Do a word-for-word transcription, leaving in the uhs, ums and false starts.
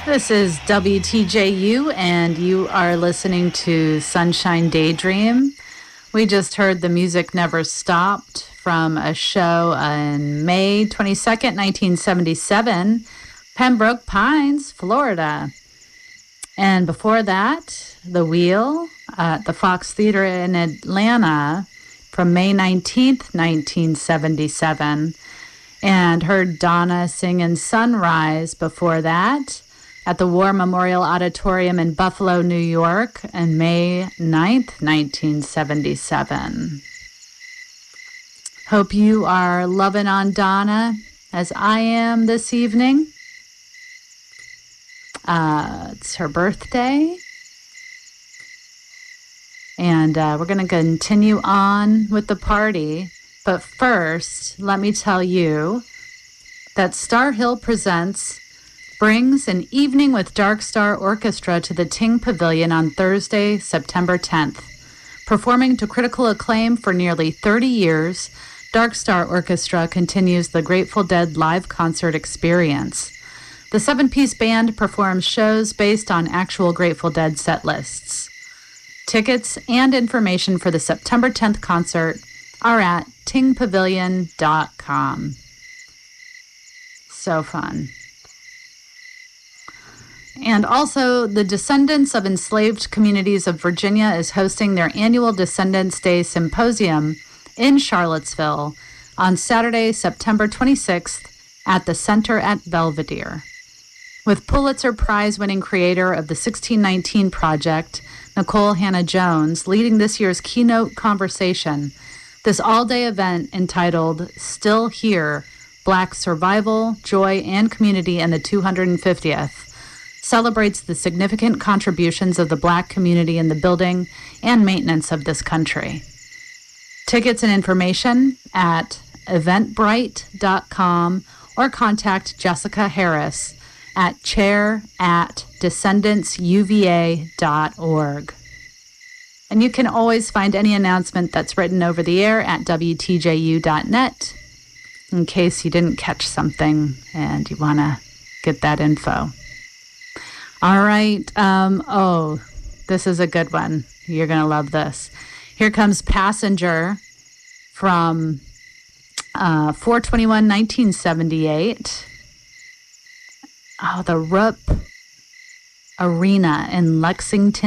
This is W T J U, and you are listening to Sunshine Daydream. We just heard The Music Never Stopped from a show on May twenty-second, nineteen seventy-seven, Pembroke Pines, Florida. And before that, The Wheel at the Fox Theater in Atlanta from May nineteenth, nineteen seventy-seven. And heard Donna singing Sunrise before that at the War Memorial Auditorium in Buffalo, New York on May ninth, nineteen seventy-seven. Hope you are loving on Donna as I am this evening. Uh, it's her birthday. And uh, we're going to continue on with the party. But first, let me tell you that Star Hill Presents brings an evening with Dark Star Orchestra to the Ting Pavilion on Thursday, September tenth. Performing to critical acclaim for nearly thirty years, Dark Star Orchestra continues the Grateful Dead live concert experience. The seven-piece band performs shows based on actual Grateful Dead set lists. Tickets and information for the September tenth concert are at ting pavilion dot com. So fun. And also, the Descendants of Enslaved Communities of Virginia is hosting their annual Descendants Day Symposium in Charlottesville on Saturday, September twenty-sixth at the Center at Belvedere. With Pulitzer Prize-winning creator of the sixteen nineteen Project, Nicole Hannah-Jones, leading this year's keynote conversation, this all-day event entitled Still Here, Black Survival, Joy, and Community in the two hundred fiftieth celebrates the significant contributions of the Black community in the building and maintenance of this country. Tickets and information at eventbrite dot com or contact Jessica Harris at chair at descendants u v a dot org. And you can always find any announcement that's written over the air at w t j u dot net in case you didn't catch something and you want to get that info. All right. Um, oh, this is a good one. You're going to love this. Here comes Passenger from uh, four twenty-one nineteen seventy-eight. Oh, the Rupp Arena in Lexington,